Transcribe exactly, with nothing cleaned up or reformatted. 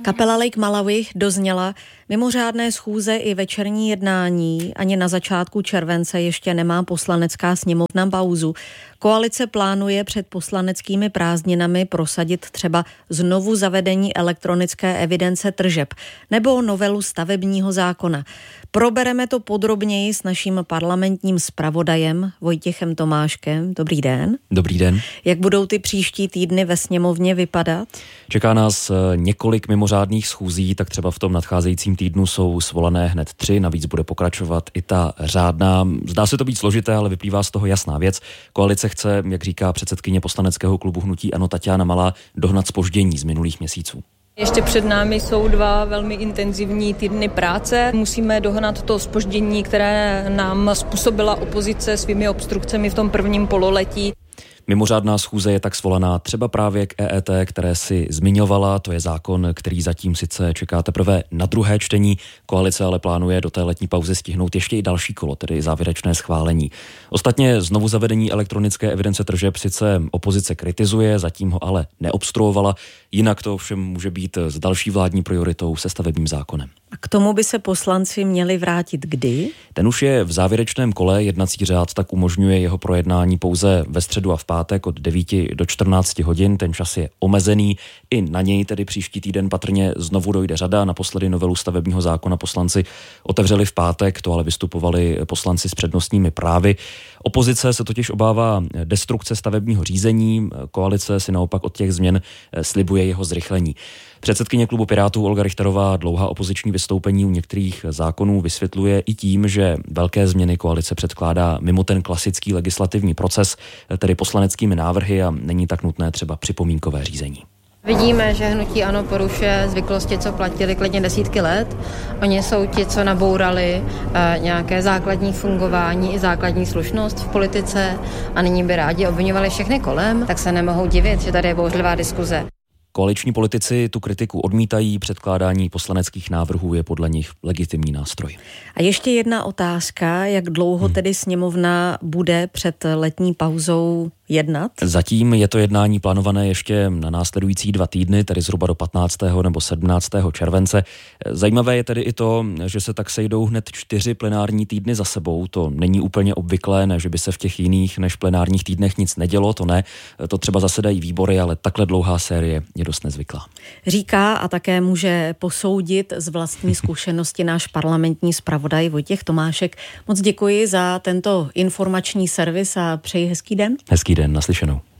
Kapela Lake Malawi dozněla, mimořádné schůze i večerní jednání ani na začátku července ještě nemá poslanecká sněmovna pauzu. Koalice plánuje před poslaneckými prázdninami prosadit třeba znovu zavedení elektronické evidence tržeb nebo novelu stavebního zákona. Probereme to podrobněji s naším parlamentním zpravodajem Vojtěchem Tomáškem. Dobrý den. Dobrý den. Jak budou ty příští týdny ve sněmovně vypadat? Čeká nás několik mimořádných schůzí, tak třeba v tom nadcházejícím týdnu jsou svolané hned tři, navíc bude pokračovat i ta řádná. Zdá se to být složité, ale vyplývá z toho jasná věc. Koalice chce, jak říká předsedkyně poslaneckého klubu hnutí ANO Taťána Malá, dohnat zpoždění z minulých měsíců. Ještě před námi jsou dva velmi intenzivní týdny práce. Musíme dohnat to zpoždění, které nám způsobila opozice svými obstrukcemi v tom prvním pololetí. Mimořádná schůze je tak svolaná třeba právě k E E T, které si zmiňovala. To je zákon, který zatím sice čeká teprve na druhé čtení. Koalice ale plánuje do té letní pauzy stihnout ještě i další kolo, tedy závěrečné schválení. Ostatně znovu zavedení elektronické evidence tržeb sice opozice kritizuje, zatím ho ale neobstruovala. Jinak to ovšem může být s další vládní prioritou se stavebním zákonem. A k tomu by se poslanci měli vrátit kdy? Ten už je v závěrečném kole, jednací řád tak umožňuje jeho projednání pouze ve středu a v pátek od devíti do čtrnácti hodin, ten čas je omezený, i na něj tedy příští týden patrně znovu dojde řada. Naposledy novelu stavebního zákona poslanci otevřeli v pátek, to ale vystupovali poslanci s přednostními právy. Opozice se totiž obává destrukce stavebního řízení, koalice si naopak od těch změn slibuje jeho zrychlení. Předsedkyně klubu Pirátů Olga Richterová dlouhá opoziční vystoupení u některých zákonů vysvětluje i tím, že velké změny koalice předkládá mimo ten klasický legislativní proces, tedy poslaneckými návrhy, a není tak nutné třeba připomínkové řízení. Vidíme, že hnutí ANO porušuje zvyklosti, co platili klidně desítky let. Oni jsou ti, co nabourali e, nějaké základní fungování i základní slušnost v politice a nyní by rádi obviňovali všechny kolem, tak se nemohou divit, že tady je bouřlivá diskuze. Koaliční politici tu kritiku odmítají, předkládání poslaneckých návrhů je podle nich legitimní nástroj. A ještě jedna otázka, jak dlouho hmm. tedy sněmovna bude před letní pauzou jednat? Zatím je to jednání plánované ještě na následující dva týdny, tedy zhruba do patnáctého nebo sedmnáctého července. Zajímavé je tedy i to, že se tak sejdou hned čtyři plenární týdny za sebou. To není úplně obvyklé, ne, že by se v těch jiných než plenárních týdnech nic nedělo, to ne. To třeba zasedají výbory, ale takhle dlouhá série je dost nezvyklá. Říká a také může posoudit z vlastní zkušenosti náš parlamentní zpravodaj Vojtěch Tomášek. Moc děkuji za tento informační servis a přeji hezký den. Hezký den, naslyšenou.